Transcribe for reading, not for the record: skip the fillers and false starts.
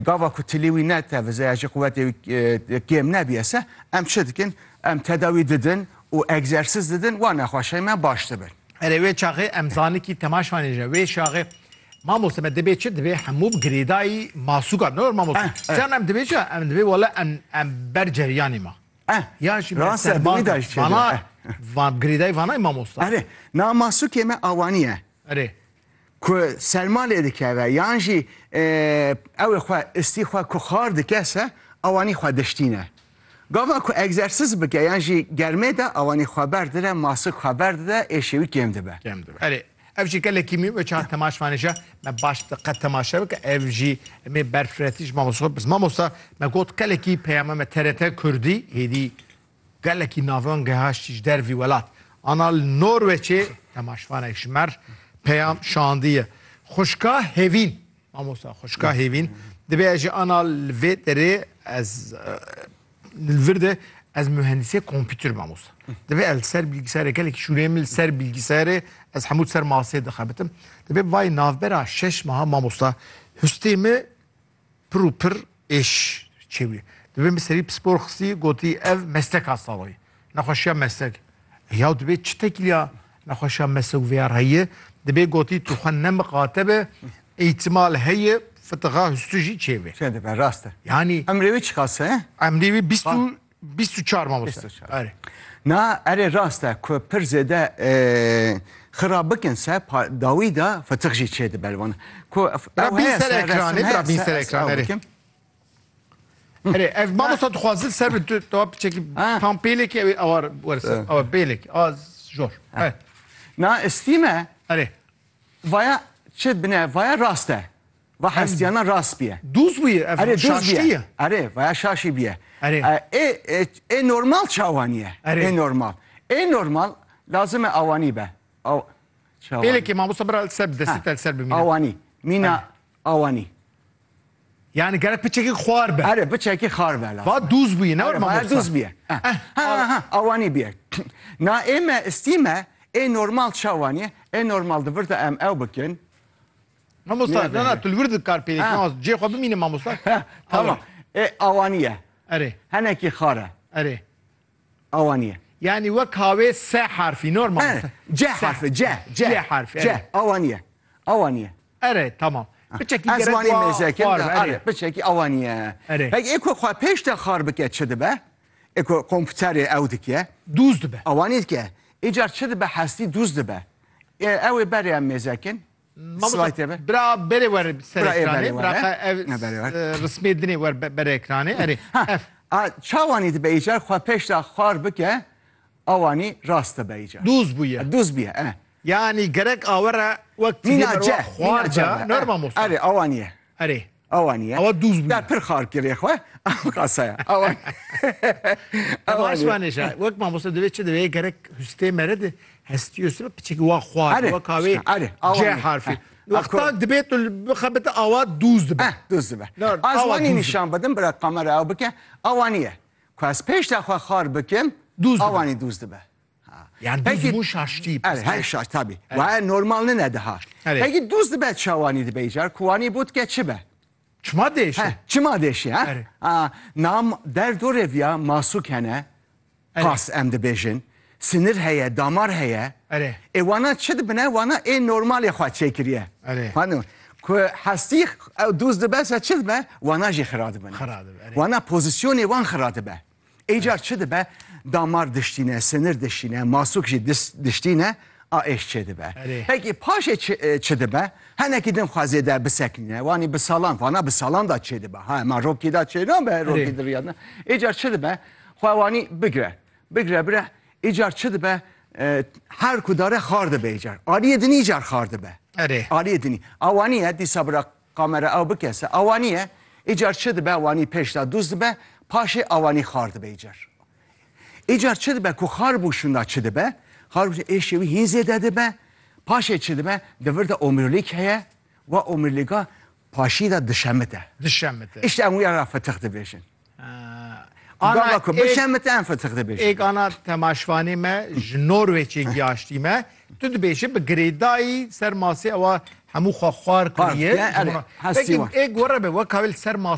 Gava ku tilî ne tevze ji quvvetê kêm nebiyese em çi dikin em tedawî didin û egzersiz didin wan nexweşeyê me baş dibin. Erê wê çaxê em zanîkî temaşvanê je wê şaxê mamoste me divê çi divê hemû bi girêdayî masûka ne mamoste can em divê çi em divê wala em ber ceriyanê me ya jî vana girêdayî vanayê mamoste erê namasûkê me awanî ye erê ku sermalê dikeve yan jî ew ê xwe istî xwe ku xar dikese awanî xwe diştîne. Gava ku egzersiz bike yan jî germê de awanî xweber dide masûk xweber dide êşewî kêm dibe. Erê ev jî gelekî mî ve çar temaşvanê je me baş diqet temaşe bike ev jî em berfiretî ji mamoste biz mamoste me got gelekî peyama me TRT Kurdî hêdî gelekî navan gehaştî ji dervî welat ana Norveçê temaşvanek ji mer peyam şandiye xuşka hevîn mamoste xuşka hevîn dibe ji ana li vê derê ez vir de ez mühendisiyê kompîter mamoste dibe el ser bilgisayarê gelekî şûreyê min li ser bilgisayarê ez hemû ser maseyê dixebitim dibe vay navbera 6 meha mamoste hûstê me pir û pir êş çêwî dibe min serî spor xistî gotî ev mesleka salî nexweşiya meslek ya dibe çi tekiliya nexweşiya meslek vêya heye dibe gotî tu xwe nemiqatebe îhtimal heye fitiga hûstû jî çêvê Şey dibe rast e. Yani Em rêwî çiqase em rêvî 24 mamoste erê na erê rast e ku pir zêde xirab bikin se dawî da fitig jî çê dibe wan ku bîn ser ekranê bira bîn ser ekranê erê ev mamoste dixwazin ser bi tu çekî tam pêlekê ew awar werse awa pêlek az jor na istî me erê vaya çi bine vaya rast e va hestiyana rast biye dûz bûye ev şaştiye erê vaya şaşî biye erê ê normal çawaniye ê normal ê normal lazim e awanî be pêlekê mamoste bira ser bi destî tel ser bimîne awanî mîna awanî yani gerek biçekî xwar be erê biçekî xar be va dûz bûye ne mamoste dûz biye awanî biye na ê me istî me ê normal çawaniye ê normal divir de em ew bikin mamoste na tu li wir dikar pêlekê cê xwe bimîne mamoste tamam awanî erê henekî xar e erê awanî yani wek havê se harfî normal C harfi C harfi awanî erê tamam biçekî ez gerek wanî mêzekin erê biçekî awanî peki ê ku xwe pêş de xar bike çi dibe ê ku kompûterê ew dike dûz dibe awanî dike îcar çi dibe hestî dûz dibe ew ê berê em mêzekin bira berê were ser ekranê bira ev resmê dinê wer ber ekranê erê çawanî dibe îcar xwe pêş de xar bike awanî rast dibe îcar dûz bûye dûz biye yani gerek awere wek mîna C normal mosta erê awanî erê awanî awa dûz bûye der pir xar kirê xwe qasaya temaşvanê je wek mamoste divê çi divê gerek hûstê mere de hestiyosî biçekî wa xwar wek havê C harfî wexta divê tu bixebite awa dûz dibe dûz dibe ez wanî nîşan bidim bira kamera ew bike awanî ye ku ez pêş de xwe xar bikim awanî dûz dibe yani dûz şaştî her şaş tabii ve normalne ne daha peki dûz dibe çawanî dibe îcar ku wanî bû dike çi be çima değişi çima değişi nam derdor ya masûk hene pas em dibêjin sinir heye damar heye wana çi dibine wana ê normalê xwe çêkiriye ku hestî dûz dibe se çi dibe wana jî xira dibine wana pozisyonê wan xira dibe îcar çi dibe damar diştîne sinir diştîne masûk jî diştîne êş çê dibe peki paşê çi dibe henekî din xwazê de bisekîne wanî bi salan wana bi salan da çê dibe ma rokî da çê nabe rokî diriyane îcar çi dibe xwe wanî bigire bire îcar çi dibe her ku dare xar dibe îcar aliyê dinî îcar xar dibe aliyê dinî awanî ye dîsa bira kamera ew bikese awanî ye îcar çi dibe wanî pêş de dûz dibe paşê awanî xar dibe îcar îcar çi dibe ku xar bû şunda çi dibe xar bû êşewî hîn zêde dibe paşê çi dibe divir de omîrlîk heye ve omîrlîka paşî de dişemite işte em wî ra fitig dibêjin gava ku bişemite em fitig dibêjin êk ana temaşvanê me ji Norveçê gihaştî me tu dibêjî bi girêdayî ser masê ewa hemû xwe xwar kiriye êk were be wek havê ser masê